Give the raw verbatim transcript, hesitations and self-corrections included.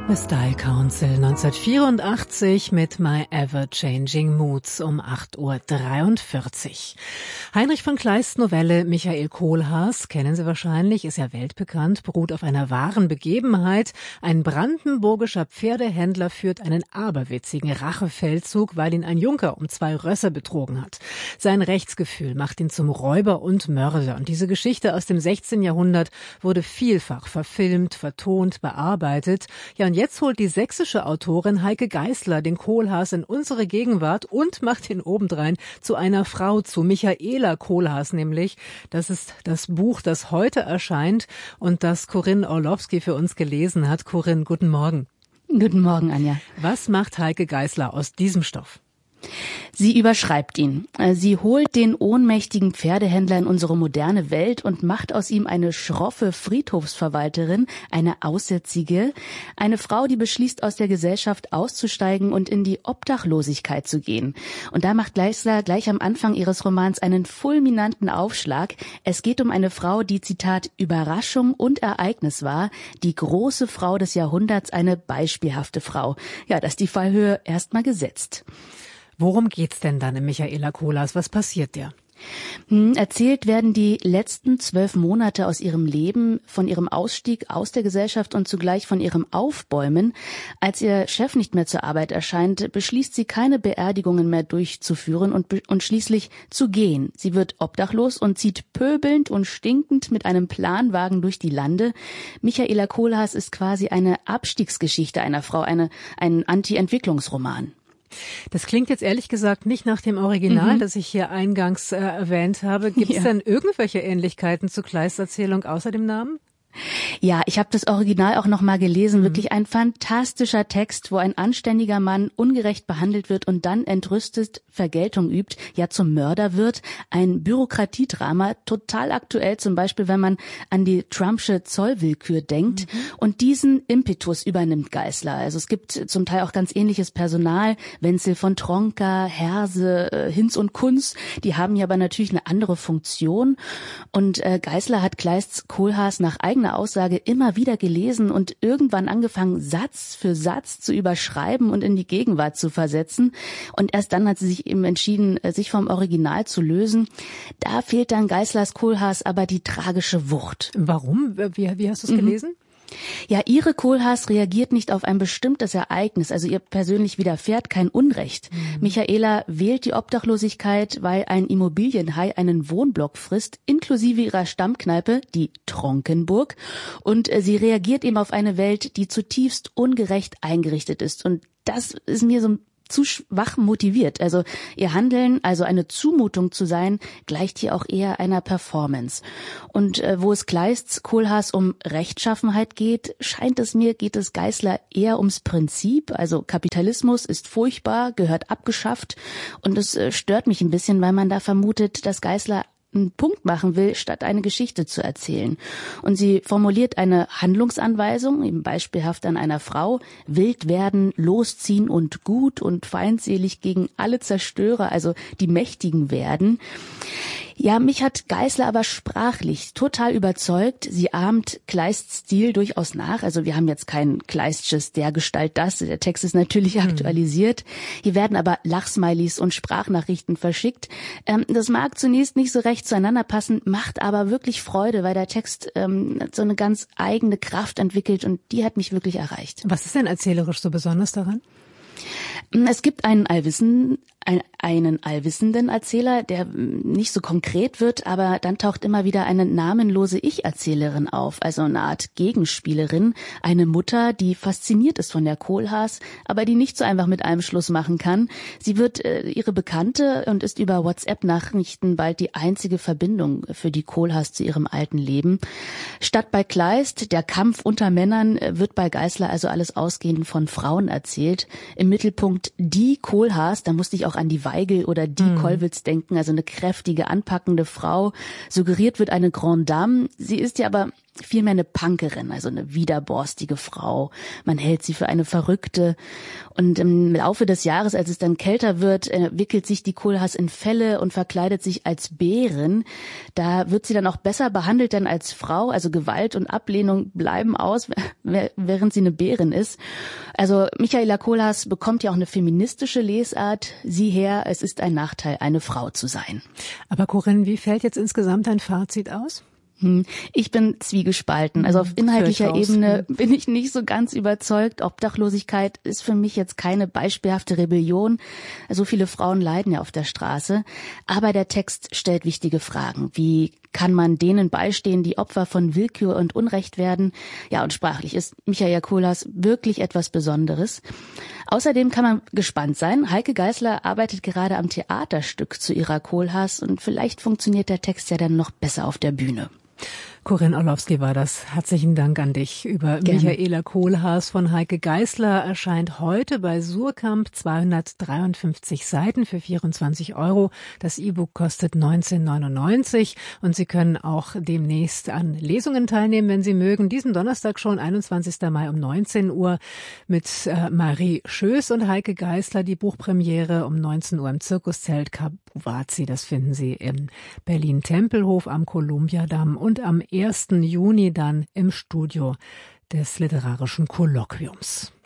The Style Council neunzehnhundertvierundachtzig mit My Ever-Changing Moods um acht Uhr dreiundvierzig. Heinrich von Kleists Novelle Michael Kohlhaas, kennen Sie wahrscheinlich, ist ja weltbekannt, beruht auf einer wahren Begebenheit. Ein brandenburgischer Pferdehändler führt einen aberwitzigen Rachefeldzug, weil ihn ein Junker um zwei Rösser betrogen hat. Sein Rechtsgefühl macht ihn zum Räuber und Mörder. Und diese Geschichte aus dem sechzehnten Jahrhundert wurde vielfach verfilmt, vertont, bearbeitet. Ja, und jetzt holt die sächsische Autorin Heike Geisler den Kohlhaas in unsere Gegenwart und macht ihn obendrein zu einer Frau, zu Michaela Kohlhaas nämlich. Das ist das Buch, das heute erscheint und das Corinne Orlowski für uns gelesen hat. Corinne, guten Morgen. Guten Morgen, Anja. Was macht Heike Geisler aus diesem Stoff? Sie überschreibt ihn. Sie holt den ohnmächtigen Pferdehändler in unsere moderne Welt und macht aus ihm eine schroffe Friedhofsverwalterin, eine Aussätzige, eine Frau, die beschließt, aus der Gesellschaft auszusteigen und in die Obdachlosigkeit zu gehen. Und da macht Geisler gleich am Anfang ihres Romans einen fulminanten Aufschlag. Es geht um eine Frau, die, Zitat, Überraschung und Ereignis war, die große Frau des Jahrhunderts, eine beispielhafte Frau. Ja, da ist die Fallhöhe erstmal gesetzt. Worum geht's denn dann in Michaela Kohlhaas? Was passiert dir? Erzählt werden die letzten zwölf Monate aus ihrem Leben, von ihrem Ausstieg aus der Gesellschaft und zugleich von ihrem Aufbäumen. Als ihr Chef nicht mehr zur Arbeit erscheint, beschließt sie, keine Beerdigungen mehr durchzuführen und, und schließlich zu gehen. Sie wird obdachlos und zieht pöbelnd und stinkend mit einem Planwagen durch die Lande. Michaela Kohlhaas ist quasi eine Abstiegsgeschichte einer Frau, eine, ein Anti-Entwicklungsroman. Das klingt jetzt ehrlich gesagt nicht nach dem Original, mhm. das ich hier eingangs äh, erwähnt habe. Gibt es ja. denn irgendwelche Ähnlichkeiten zu Kleists Erzählung außer dem Namen? Ja, ich habe das Original auch noch mal gelesen. Wirklich ein fantastischer Text, wo ein anständiger Mann ungerecht behandelt wird und dann entrüstet Vergeltung übt, ja zum Mörder wird. Ein Bürokratiedrama, total aktuell, zum Beispiel, wenn man an die Trumpsche Zollwillkür denkt. Mhm. Und diesen Impetus übernimmt Geisler. Also es gibt zum Teil auch ganz ähnliches Personal. Wenzel von Tronka, Herse, Hinz und Kunz, die haben ja aber natürlich eine andere Funktion. Und äh, Geisler hat Kleists Kohlhaas nach eigener Aussage immer wieder gelesen und irgendwann angefangen, Satz für Satz zu überschreiben und in die Gegenwart zu versetzen. Und erst dann hat sie sich eben entschieden, sich vom Original zu lösen. Da fehlt dann Geislers Kohlhaas aber die tragische Wucht. Warum? Wie, wie hast du es mhm. gelesen? Ja, ihre Kohlhaas reagiert nicht auf ein bestimmtes Ereignis, also ihr persönlich widerfährt kein Unrecht. Mhm. Michaela wählt die Obdachlosigkeit, weil ein Immobilienhai einen Wohnblock frisst, inklusive ihrer Stammkneipe, die Tronkenburg. Und sie reagiert eben auf eine Welt, die zutiefst ungerecht eingerichtet ist. Und das ist mir so ein zu schwach motiviert. Also ihr Handeln, also eine Zumutung zu sein, gleicht hier auch eher einer Performance. Und äh, wo es Kleists Kohlhaas um Rechtschaffenheit geht, scheint es mir, geht es Geisler eher ums Prinzip. Also Kapitalismus ist furchtbar, gehört abgeschafft. Und es äh, stört mich ein bisschen, weil man da vermutet, dass Geisler einen Punkt machen will, statt eine Geschichte zu erzählen. Und sie formuliert eine Handlungsanweisung, eben beispielhaft an einer Frau: wild werden, losziehen und gut und feindselig gegen alle Zerstörer, also die Mächtigen werden. Ja, mich hat Geisler aber sprachlich total überzeugt. Sie ahmt Kleists Stil durchaus nach. Also wir haben jetzt kein Kleistsches dergestalt das. Der Text ist natürlich mhm. aktualisiert. Hier werden aber Lachsmilies und Sprachnachrichten verschickt. Ähm, das mag zunächst nicht so recht zueinander passen, macht aber wirklich Freude, weil der Text ähm, so eine ganz eigene Kraft entwickelt und die hat mich wirklich erreicht. Was ist denn erzählerisch so besonders daran? Es gibt einen Allwissen, einen allwissenden Erzähler, der nicht so konkret wird, aber dann taucht immer wieder eine namenlose Ich-Erzählerin auf, also eine Art Gegenspielerin, eine Mutter, die fasziniert ist von der Kohlhaas, aber die nicht so einfach mit einem Schluss machen kann. Sie wird äh, ihre Bekannte und ist über WhatsApp-Nachrichten bald die einzige Verbindung für die Kohlhaas zu ihrem alten Leben. Statt bei Kleist, der Kampf unter Männern, wird bei Geisler also alles ausgehend von Frauen erzählt. Im Mittelpunkt die Kohlhaas, da musste ich auch an die Weigel oder die mhm. Kollwitz denken, also eine kräftige, anpackende Frau. Suggeriert wird eine Grande Dame. Sie ist ja aber vielmehr eine Punkerin, also eine widerborstige Frau. Man hält sie für eine Verrückte. Und im Laufe des Jahres, als es dann kälter wird, wickelt sich die Kohlhaas in Felle und verkleidet sich als Bärin. Da wird sie dann auch besser behandelt denn als Frau. Also Gewalt und Ablehnung bleiben aus, während sie eine Bärin ist. Also Michaela Kohlhaas bekommt ja auch eine feministische Lesart. Sieh her, es ist ein Nachteil, eine Frau zu sein. Aber Corinne, wie fällt jetzt insgesamt dein Fazit aus? Ich bin zwiegespalten. Also auf inhaltlicher Ebene bin ich nicht so ganz überzeugt. Obdachlosigkeit ist für mich jetzt keine beispielhafte Rebellion. So viele Frauen leiden ja auf der Straße. Aber der Text stellt wichtige Fragen. Wie kann man denen beistehen, die Opfer von Willkür und Unrecht werden? Ja, und sprachlich ist Michaela Kohlhaas wirklich etwas Besonderes. Außerdem kann man gespannt sein. Heike Geisler arbeitet gerade am Theaterstück zu ihrer Kohlhaas und vielleicht funktioniert der Text ja dann noch besser auf der Bühne. Corinne Orlowski war das. Herzlichen Dank an dich. Über Gerne. Michaela Kohlhaas von Heike Geisler erscheint heute bei Suhrkamp, zweihundertdreiundfünfzig Seiten für vierundzwanzig Euro. Das E-Book kostet neunzehn neunundneunzig und Sie können auch demnächst an Lesungen teilnehmen, wenn Sie mögen. Diesen Donnerstag schon, einundzwanzigsten Mai um neunzehn Uhr mit äh, Marie Schöß und Heike Geisler. Die Buchpremiere um neunzehn Uhr im Zirkuszelt Kapuwazi. Das finden Sie im Berlin-Tempelhof am Kolumbiadamm und am ersten Juni dann im Studio des Literarischen Kolloquiums.